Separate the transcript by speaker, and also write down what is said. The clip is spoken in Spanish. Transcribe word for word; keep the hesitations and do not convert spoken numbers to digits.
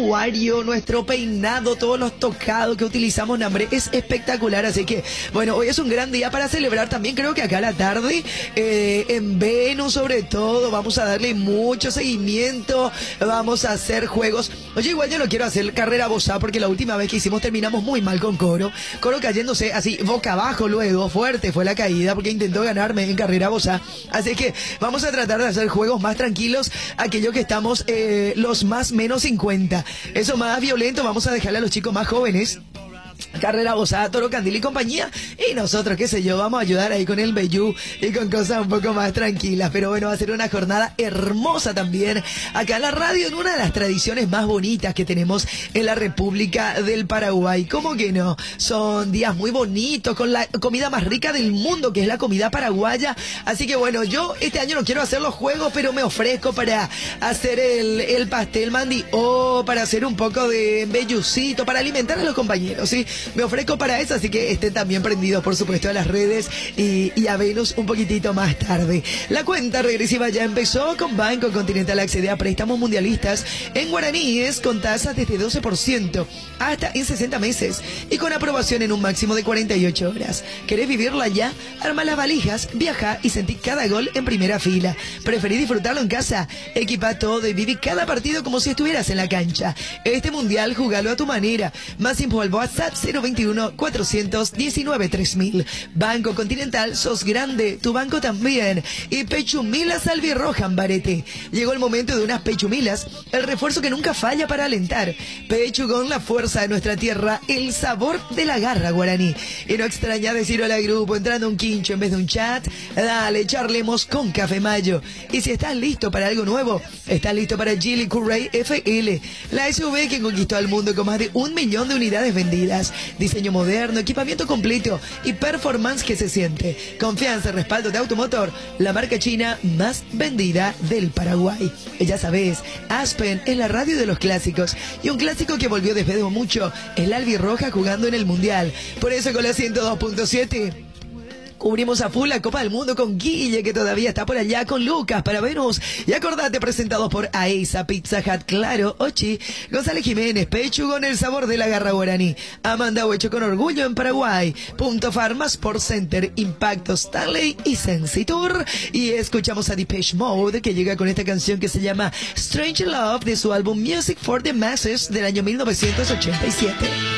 Speaker 1: vestuario, nuestro peinado, todos los tocados que utilizamos, hombre, es espectacular. Así que, bueno, hoy es un gran día para celebrar también. Creo que acá a la tarde, eh, en Venus sobre todo, vamos a darle mucho seguimiento, vamos a hacer juegos. Oye, igual yo no quiero hacer carrera bozá porque la última vez que hicimos terminamos muy mal con Coro. Coro cayéndose así, boca abajo luego, fuerte fue la caída porque intentó ganarme en carrera bozá. Así que vamos a tratar de hacer juegos más tranquilos, aquellos que estamos eh, los más menos cincuenta. Eso más violento, vamos a dejarle a los chicos más jóvenes. Carrera bozá, Toro Candil y compañía. Y nosotros, qué sé yo, vamos a ayudar ahí con el Bellú y con cosas un poco más tranquilas. Pero bueno, va a ser una jornada hermosa también acá en la radio, en una de las tradiciones más bonitas que tenemos en la República del Paraguay. ¿Cómo que no? Son días muy bonitos, con la comida más rica del mundo, que es la comida paraguaya. Así que bueno, yo este año no quiero hacer los juegos, pero me ofrezco para hacer el, el pastel mandi o para hacer un poco de bellucito, para alimentar a los compañeros, ¿sí? Me ofrezco para eso, así que estén también prendidos, por supuesto, a las redes y, y a Venus un poquitito más tarde. La cuenta regresiva ya empezó con Banco Continental. Accede a préstamos mundialistas en guaraníes con tasas desde doce por ciento hasta en sesenta meses y con aprobación en un máximo de cuarenta y ocho horas. ¿Querés vivirla ya? Arma las valijas, viaja y sentí cada gol en primera fila. ¿Preferís disfrutarlo en casa? Equipa todo y viví cada partido como si estuvieras en la cancha. Este mundial, jugalo a tu manera. Más info al WhatsApp cero veintiuno, cuatrocientos diecinueve, tres mil. Banco Continental, sos grande, tu banco también. Y Pechumilas Albirroja Ambarete. Llegó el momento de unas Pechumilas, el refuerzo que nunca falla para alentar. Pechu con la fuerza de nuestra tierra, el sabor de la garra guaraní. Y no extraña decir hola al grupo entrando un quincho en vez de un chat. Dale, charlemos con Café Mayo. Y si estás listo para algo nuevo, estás listo para Geely Curray F L, la S U V que conquistó al mundo con más de un millón de unidades vendidas. Diseño moderno, equipamiento completo y performance que se siente. Confianza, respaldo de Automotor, la marca china más vendida del Paraguay. Y ya sabes, Aspen es la radio de los clásicos. Y un clásico que volvió después de mucho es la albirroja jugando en el Mundial. Por eso con la ciento dos punto siete... cubrimos a full la Copa del Mundo con Guille, que todavía está por allá, con Lucas para Venus. Y acordate, presentados por Aesa, Pizza Hut, Claro, Ochi, González Jiménez, Pechu con el sabor de la garra guaraní. Amanda Huecho con orgullo en Paraguay. Punto Pharma, Sport Center, Impacto, Stanley y Sensitour. Y escuchamos a Depeche Mode, que llega con esta canción que se llama Strange Love, de su álbum Music for the Masses del año mil novecientos ochenta y siete.